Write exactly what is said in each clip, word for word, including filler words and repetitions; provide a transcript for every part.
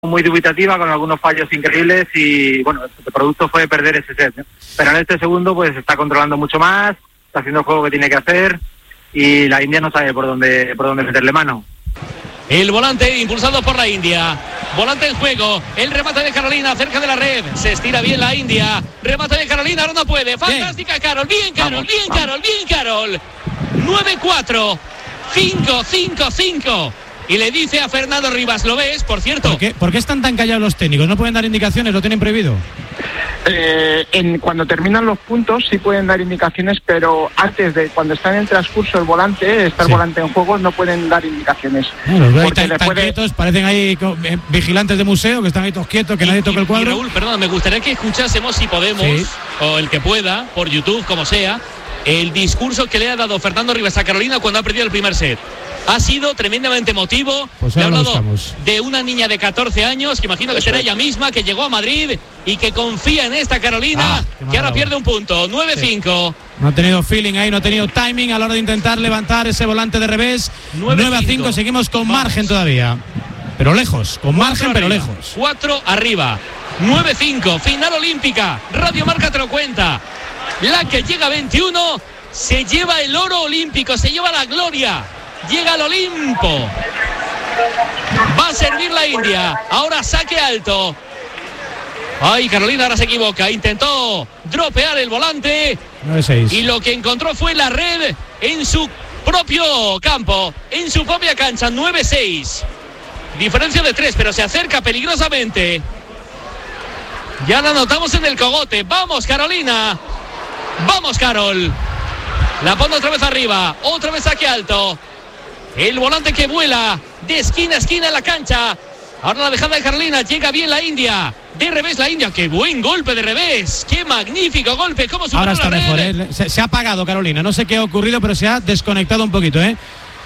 muy dubitativa, con algunos fallos increíbles y bueno, el producto fue perder ese set, ¿no? Pero en este segundo pues está controlando mucho más, está haciendo el juego que tiene que hacer y la India no sabe por dónde por dónde meterle mano. El volante impulsado por la India, volante en juego, el remate de Carolina cerca de la red, se estira bien la India, remate de Carolina, ahora no puede, fantástica Carol, bien Carol, vamos, bien vamos. Carol, bien Carol, nueve cuatro, cinco cinco cinco. Y le dice a Fernando Rivas, ¿lo ves? Por cierto. ¿Por qué, ¿Por qué están tan callados los técnicos? ¿No pueden dar indicaciones? ¿Lo tienen prohibido? Eh, en, cuando terminan los puntos sí pueden dar indicaciones, pero antes de cuando están en transcurso el volante, está el sí. volante en juego, no pueden dar indicaciones. Bueno, los porque tan, tan puede... quietos, parecen ahí eh, vigilantes de museo, que están ahí todos quietos, que y, nadie toque el cuadro. Y Raúl, perdón, me gustaría que escuchásemos, si podemos, sí. o el que pueda, por YouTube, como sea, el discurso que le ha dado Fernando Rivas a Carolina cuando ha perdido el primer set. Ha sido tremendamente emotivo. Pues le ha hablado de una niña de catorce años, que imagino que será ella misma, que llegó a Madrid y que confía en esta Carolina, ah, que ahora pierde un punto, nueve cinco. Sí. No ha tenido feeling ahí, no ha tenido timing a la hora de intentar levantar ese volante de revés. nueve a cinco, seguimos con Vamos. margen todavía. Pero lejos, con margen arriba, pero lejos. cuatro arriba, nueve cinco, final olímpica. Radio Marca te lo cuenta. La que llega a veintiuno se lleva el oro olímpico, se lleva la gloria. Llega al Olimpo. Va a servir la India. Ahora saque alto. Ay, Carolina ahora se equivoca. Intentó dropear el volante. nueve seis. Y lo que encontró fue la red en su propio campo, en su propia cancha. nueve seis. Diferencia de tres, pero se acerca peligrosamente. Ya la notamos en el cogote. Vamos, Carolina. Vamos, Carol. La pone otra vez arriba. Otra vez saque alto. El volante que vuela de esquina a esquina en la cancha. Ahora la dejada de Carolina. Llega bien la India. De revés la India. ¡Qué buen golpe de revés! ¡Qué magnífico golpe! ¿Cómo Ahora está la mejor, ¿eh? Se, se ha apagado Carolina. No sé qué ha ocurrido, pero se ha desconectado un poquito, ¿eh?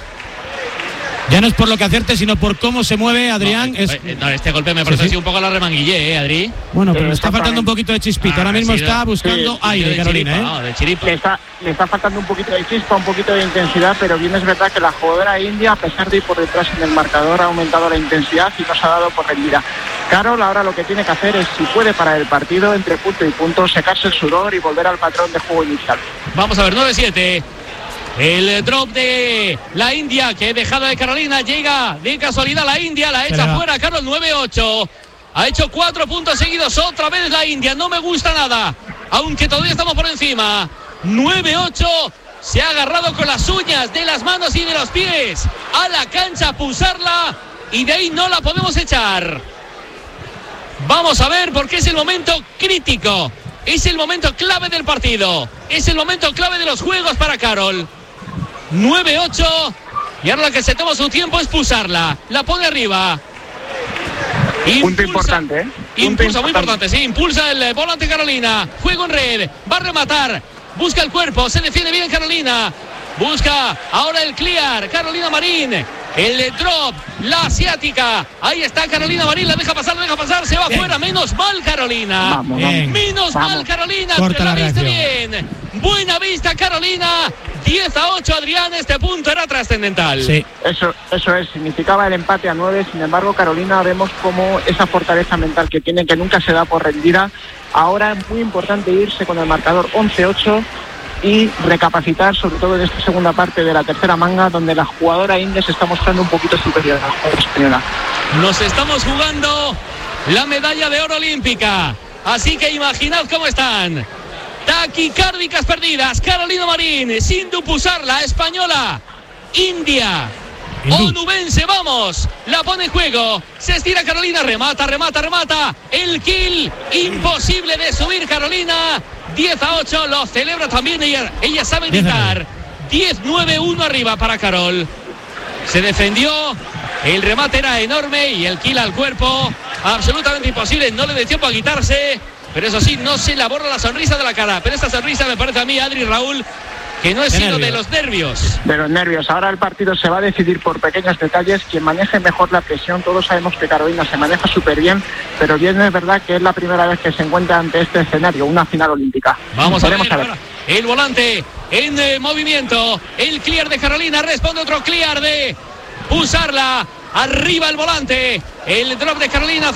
Ya no es por lo que acierte, sino por cómo se mueve Adrián. No, es... no, este golpe me parece sí, sí. un poco la remanguillé, ¿eh, Adri? Bueno, pero le está faltando un poquito de chispita. Ah, Ahora mismo sí, está buscando sí, aire, de Carolina, chiripa, ¿eh? No, de chiripa. Le, está, le está faltando un poquito de chispa, un poquito de intensidad, pero bien es verdad que la jugadora india, a pesar de ir por detrás en el marcador, ha aumentado la intensidad y nos ha dado por rendida. Carol ahora lo que tiene que hacer es, si puede parar el partido, entre punto y punto, secarse el sudor y volver al patrón de juego inicial. Vamos a ver, nueve siete. El drop de la India, que dejada de Carolina, llega de casualidad la India, la echa Pero... fuera Carol, nueve ocho. Ha hecho cuatro puntos seguidos, otra vez la India, no me gusta nada, aunque todavía estamos por encima. nueve ocho, se ha agarrado con las uñas de las manos y de los pies a la cancha a pulsarla y de ahí no la podemos echar. Vamos a ver, porque es el momento crítico, es el momento clave del partido, es el momento clave de los juegos para Carol. nueve ocho y ahora la que se toma su tiempo es pulsarla, la pone arriba. Impulsa, punto importante, ¿eh? Impulsa, muy importante, sí, impulsa el volante Carolina, juego en red, va a rematar, busca el cuerpo, se defiende bien Carolina, busca ahora el clear, Carolina Marín, el drop, la asiática, ahí está Carolina Marín, la deja pasar, la deja pasar, se va bien. Fuera, menos mal Carolina, vamos, vamos, menos vamos. mal Carolina, Corta la, la viste bien, buena vista Carolina. diez a ocho, Adrián, este punto era trascendental. Sí. Eso, eso es, significaba el empate a nueve. Sin embargo, Carolina, vemos como esa fortaleza mental que tiene, que nunca se da por rendida. Ahora es muy importante irse con el marcador once ocho y recapacitar, sobre todo en esta segunda parte de la tercera manga, donde la jugadora india se está mostrando un poquito superior a la jugadora española. Nos estamos jugando la medalla de oro olímpica, así que imaginad cómo están. Taquicárdicas perdidas, Carolina Marín, Sindhu Pusarla, española, India, onubense, vamos, la pone en juego, se estira Carolina, remata, remata, remata, el kill, imposible de subir Carolina, diez a ocho, lo celebra también ella, ella sabe gritar, diez nueve uno arriba para Carol, se defendió, el remate era enorme y el kill al cuerpo, absolutamente imposible, no le dio tiempo a quitarse. Pero eso sí, no se le borra la sonrisa de la cara. Pero esta sonrisa me parece a mí, Adri, Raúl, que no es sino de los nervios. De los nervios. Ahora el partido se va a decidir por pequeños detalles. Quien maneje mejor la presión, todos sabemos que Carolina se maneja súper bien, pero bien es verdad que es la primera vez que se encuentra ante este escenario, una final olímpica. Vamos a ver, a ver. El volante en eh, movimiento. El clear de Carolina, responde otro clear de Pusarla. Arriba el volante. El drop de Carolina.